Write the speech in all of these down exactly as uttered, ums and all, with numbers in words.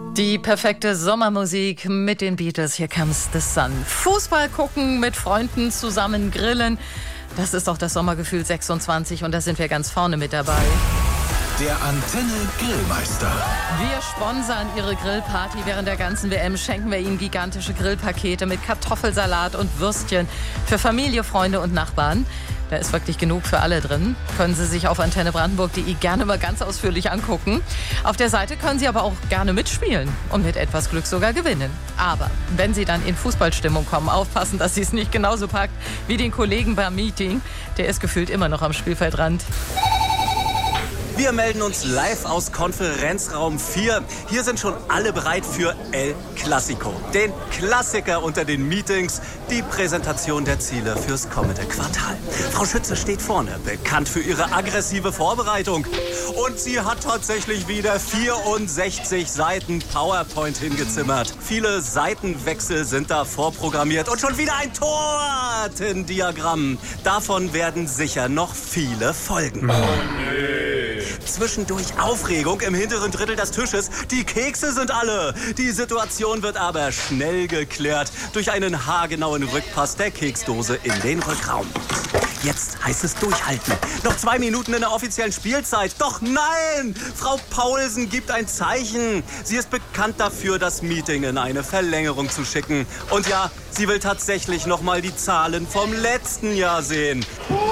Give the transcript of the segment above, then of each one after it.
Die perfekte Sommermusik mit den Beatles. Here comes the sun. Fußball gucken, mit Freunden zusammen grillen. Das ist doch das Sommergefühl sechsundzwanzig und da sind wir ganz vorne mit dabei. Der Antenne Grillmeister. Wir sponsern Ihre Grillparty. Während der ganzen W M schenken wir Ihnen gigantische Grillpakete mit Kartoffelsalat und Würstchen für Familie, Freunde und Nachbarn. Da ist wirklich genug für alle drin. Können Sie sich auf antenne brandenburg punkt de gerne mal ganz ausführlich angucken. Auf der Seite können Sie aber auch gerne mitspielen und mit etwas Glück sogar gewinnen. Aber wenn Sie dann in Fußballstimmung kommen, aufpassen, dass Sie es nicht genauso packt wie den Kollegen beim Meeting. Der ist gefühlt immer noch am Spielfeldrand. Wir melden uns live aus Konferenzraum vier. Hier sind schon alle bereit für El Clasico, den Klassiker unter den Meetings, die Präsentation der Ziele fürs kommende Quartal. Frau Schütze steht vorne, bekannt für ihre aggressive Vorbereitung. Und sie hat tatsächlich wieder vierundsechzig Seiten PowerPoint hingezimmert. Viele Seitenwechsel sind da vorprogrammiert und schon wieder ein Tortendiagramm. Davon werden sicher noch viele folgen. Oh nee. Zwischendurch Aufregung im hinteren Drittel des Tisches. Die Kekse sind alle. Die Situation wird aber schnell geklärt durch einen haargenauen Rückpass der Keksdose in den Rückraum. Jetzt heißt es durchhalten. Noch zwei Minuten in der offiziellen Spielzeit. Doch nein! Frau Paulsen gibt ein Zeichen. Sie ist bekannt dafür, das Meeting in eine Verlängerung zu schicken. Und ja, sie will tatsächlich noch mal die Zahlen vom letzten Jahr sehen.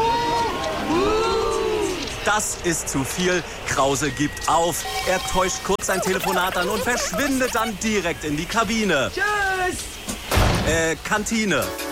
Das ist zu viel. Krause gibt auf. Er täuscht kurz ein Telefonat an und verschwindet dann direkt in die Kabine. Tschüss! Äh, Kantine.